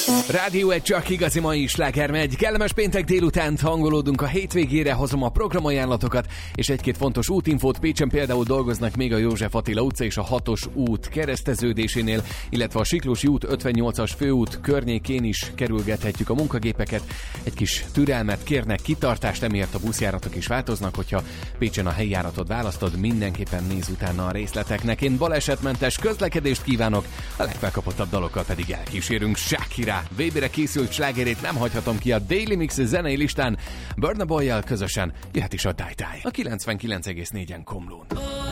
Rádió egy csak igazi mai sláger megy. Kellemes péntek délutánt hangolódunk a hétvégére, hozom a programajánlatokat és egy-két fontos útinfót. Pécsen például dolgoznak még a József Attila utca és a 6-os út kereszteződésénél, illetve a Siklósi út 58-as főút környékén is kerülgethetjük a munkagépeket. Egy kis türelmet kérnek, kitartást, emiatt a buszjáratok is változnak, hogyha Pécsen a helyi járatot választod, mindenképpen néz utána a részleteknek. Én balesetmentes közlekedést kívánok, a legfelkapottabb dalokkal pedig elkísérünk Shakira. VB-re készült slágerét nem hagyhatom ki a Daily Mix zenei listán. Burna Boy-jal közösen jöhet is a Die Die a 99,4-en Komlón.